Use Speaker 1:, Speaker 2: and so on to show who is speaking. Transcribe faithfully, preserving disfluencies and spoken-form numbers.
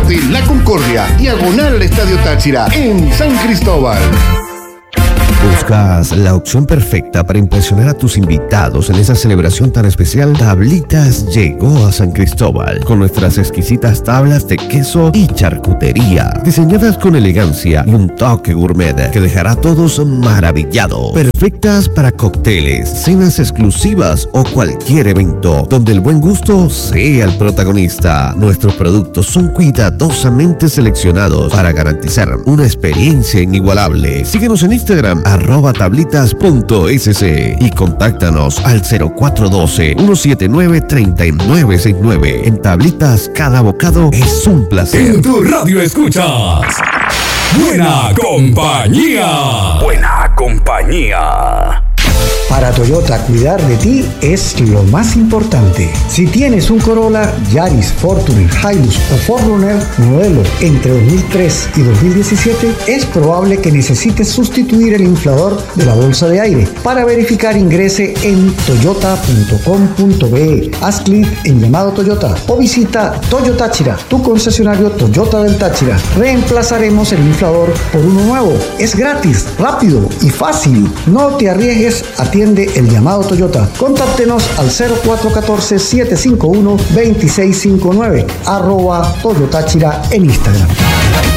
Speaker 1: de La Concordia, diagonal al Estadio Táchira, en San Cristóbal.
Speaker 2: ¿Buscas la opción perfecta para impresionar a tus invitados en esa celebración tan especial? Tablitas llegó a San Cristóbal con nuestras exquisitas tablas de queso y charcutería, diseñadas con elegancia y un toque gourmet que dejará a todos maravillados. Perfectas para cócteles, cenas exclusivas o cualquier evento donde el buen gusto sea el protagonista. Nuestros productos son cuidadosamente seleccionados para garantizar una experiencia inigualable. Síguenos en Instagram arroba tablitas punto s c y contáctanos al cero cuatro uno dos, uno siete nueve, tres nueve seis nueve. En Tablitas, cada bocado es un placer.
Speaker 3: En tu radio escuchas Buena Compañía. Buena Compañía.
Speaker 4: Para Toyota, cuidar de ti es lo más importante. Si tienes un Corolla, Yaris, Fortuner, Hilux o cuatro runner modelo entre dos mil tres y dos mil diecisiete, es probable que necesites sustituir el inflador de la bolsa de aire. Para verificar, ingrese en toyota punto com punto be, haz clic en llamado Toyota o visita Toyota Táchira, tu concesionario Toyota del Táchira. Reemplazaremos el inflador por uno nuevo. Es gratis, rápido y fácil. No te arriesgues, atiende el llamado Toyota. Contáctenos al cero cuatro uno cuatro, siete cinco uno, dos seis cinco nueve, arroba Toyota Táchira en Instagram.